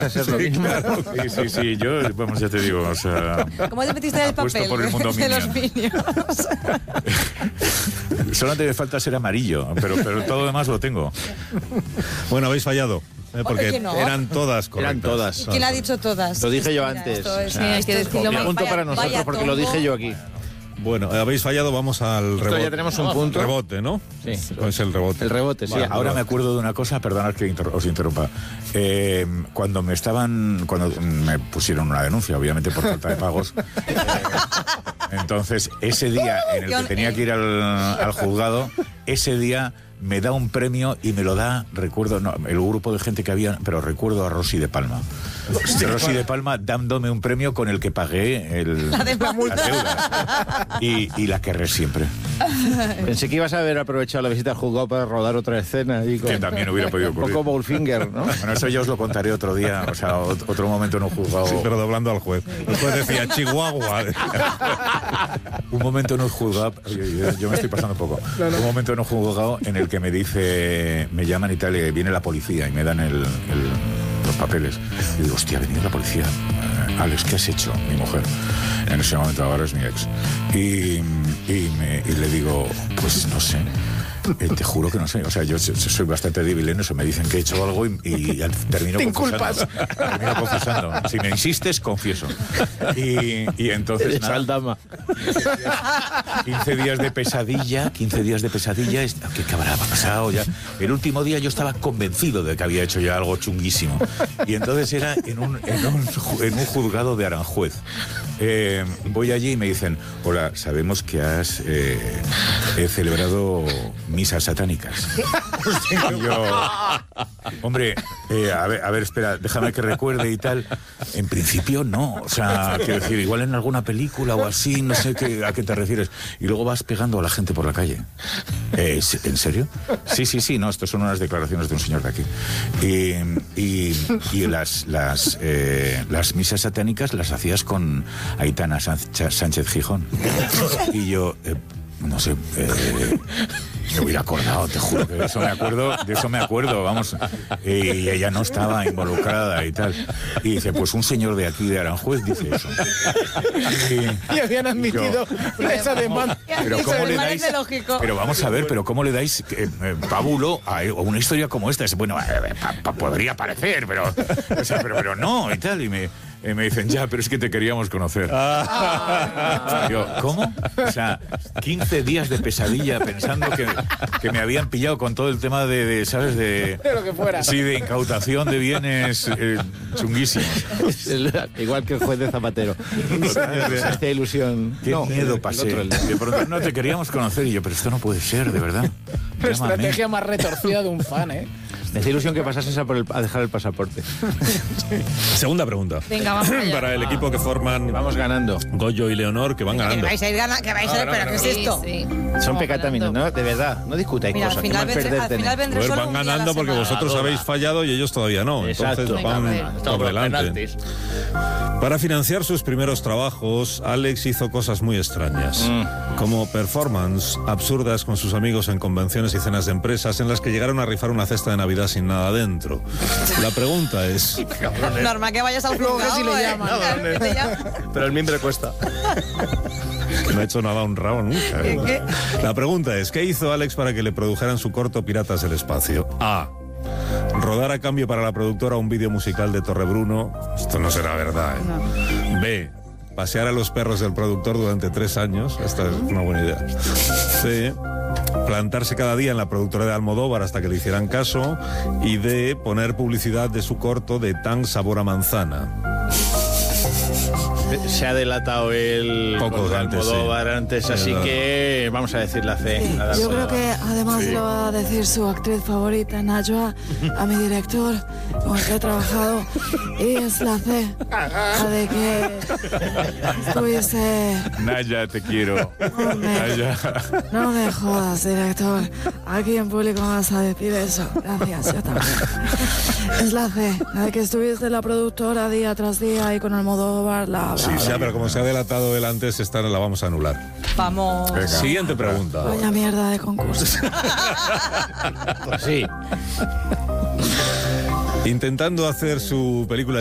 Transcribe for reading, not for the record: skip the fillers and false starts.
hacer lo mismo. Claro. Sí, yo, vamos, ya te digo, o sea... ¿Cómo te metiste en el papel por el mundo de los Minions. Minions? Solamente me falta ser amarillo, pero todo lo demás lo tengo. Bueno, habéis fallado. Porque Oye, no. eran todas correctas. Eran todas. ¿Quién ha dicho todas? Lo dije yo Mira, antes. esto es- O sea, hay que decirlo. Un punto para nosotros Vaya porque lo tombo. dije yo aquí. Bueno, habéis fallado, vamos al Esto rebote. ya tenemos un punto. Rebote, ¿no? Sí. Es el rebote. El rebote, sí. Sí, ahora me acuerdo de una cosa, perdonad que os interrumpa. Cuando me pusieron una denuncia, obviamente por falta de pagos, entonces ese día en el que tenía que ir al juzgado, ese día me da un premio y me lo da, recuerdo, no, el grupo de gente que había, pero recuerdo a Rosy de Palma. Rosy de Palma dándome un premio con el que pagué La de la multa. las deudas. Y la querré siempre. Pensé que ibas a haber aprovechado la visita al juzgado para rodar otra escena. Y Que también hubiera podido un ocurrir. poco Bowlfinger, ¿no? Bueno, eso ya os lo contaré otro día, o sea, otro momento en un juzgado. Sí, pero doblando al juez. El juez decía, Chihuahua. Un momento en un juzgado, yo me estoy pasando un poco. Un momento en un juzgado en el que me dice, me llaman y tal, y viene la policía y me dan los papeles. Y digo, hostia, ha venido la policía. Alex, ¿qué has hecho? Mi mujer. En ese momento ahora es mi ex. Y le digo, pues no sé. Te juro que no sé. O sea, yo soy bastante débil en eso. Me dicen que he hecho algo y termino confesando. Termino confesando. Si me insistes, confieso. Y entonces... Eres nada, Aldama. 15 días de pesadilla. ¿Qué habrá pasado ya? El último día yo estaba convencido de que había hecho ya algo chunguísimo. Y entonces era en un juzgado de Aranjuez. Voy allí y me dicen, hola, sabemos que has celebrado misas satánicas. Y yo, hombre, a ver, espera, déjame que recuerde y tal. En principio no, o sea, quiero decir, igual en alguna película o así, no sé a qué te refieres. Y luego vas pegando a la gente por la calle. ¿En serio? Sí, no, estas son unas declaraciones de un señor de aquí. Y las misas satánicas las hacías con Aitana Sánchez Gijón. Y yo, no sé, me hubiera acordado, te juro que de eso me acuerdo, vamos. Y ella no estaba involucrada y tal. Y dice, pues un señor de aquí de Aranjuez dice eso. Y habían admitido esa demanda. Pero ¿cómo le Me dais? parece lógico. Pero vamos a ver, pero ¿cómo le dais pábulo a una historia como esta? Bueno, podría parecer, pero, o sea, pero no y tal. Y me dicen, ya, pero es que te queríamos conocer. Yo, ¿cómo? O sea, 15 días de pesadilla pensando que me habían pillado con todo el tema de ¿sabes? De lo que fuera. Sí, de incautación de bienes chunguísimos. Igual que el juez de Zapatero. Esta ilusión. Qué miedo pasé. De pronto, no te queríamos conocer y yo, pero esto no puede ser, de verdad. La Llámame. estrategia más retorcida de un fan, ¿eh? Me hace ilusión que pasases a dejar el pasaporte. Segunda pregunta. Venga, vamos allá. Para el equipo que forman Vamos ganando. Goyo y Leonor, que van Que ganando. vais a ir ganando, que vais a ir, pero ¿qué es esto? Sí. Son pecataminos, ¿no? De verdad, no discutáis Mira, al cosas. final que mal vendré perder tenéis. solo Van un día a la ganando porque semana. vosotros habéis fallado y ellos todavía no. Exacto. Entonces Venga, van hombre. por delante. Para financiar sus primeros trabajos, Alex hizo cosas muy extrañas, como performance absurdas con sus amigos en convenciones y cenas de empresas en las que llegaron a rifar una cesta de Navidad sin nada dentro. La pregunta es... Normal que vayas al Luego que juzgado, si le ¿eh? llaman. Que te llaman. Pero el mimbre cuesta. que no ha hecho nada honrado nunca. ¿Qué? La pregunta es, ¿qué hizo Alex para que le produjeran su corto Piratas del Espacio? A. Rodar a cambio para la productora un vídeo musical de Torrebruno. Esto no será verdad, ¿eh? B. Pasear a los perros del productor durante 3 años. Esta es una buena idea. C. Plantarse cada día en la productora de Almodóvar hasta que le hicieran caso. Y D. Poner publicidad de su corto de Tan sabor a manzana. Se ha delatado el Poco antes, Almodóvar sí. antes, así que vamos a decir la C. Sí, la de yo creo Almodóvar. que además lo va a decir su actriz favorita, Najwa, a mi director con el que he trabajado, y es la C, la de que estuviste... Naya, te quiero. Naya. No me jodas, director. Aquí en público me vas a decir eso. Gracias, yo también. Es la C, la de que estuviste en la productora día tras día y con Almodóvar, la... Sí, sí, pero como se ha delatado él antes, esta la vamos a anular. Vamos. Venga. Siguiente pregunta. Vaya mierda de concurso. Pues sí. Intentando hacer su película